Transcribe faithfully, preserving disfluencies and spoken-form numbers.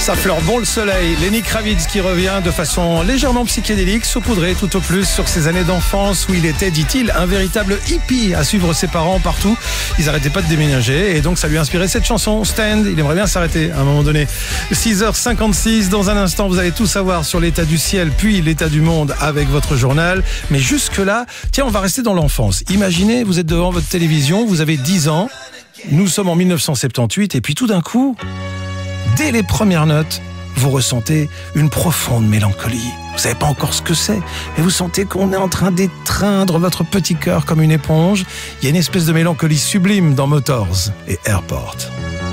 Ça fleure bon le soleil. Lenny Kravitz qui revient de façon légèrement psychédélique, saupoudrée tout au plus sur ses années d'enfance où il était, dit-il, un véritable hippie à suivre ses parents partout. Ils n'arrêtaient pas de déménager et donc ça lui a inspiré cette chanson, Stand. Il aimerait bien s'arrêter à un moment donné. six heures cinquante-six, dans un instant, vous allez tout savoir sur l'état du ciel puis l'état du monde avec votre journal. Mais jusque-là, tiens, on va rester dans l'enfance. Imaginez, vous êtes devant votre télévision, vous avez dix ans, nous sommes en dix-neuf cent soixante-dix-huit et puis tout d'un coup, dès les premières notes, vous ressentez une profonde mélancolie. Vous savez pas encore ce que c'est, mais vous sentez qu'on est en train d'étreindre votre petit cœur comme une éponge. Il y a une espèce de mélancolie sublime dans Motors et Airport.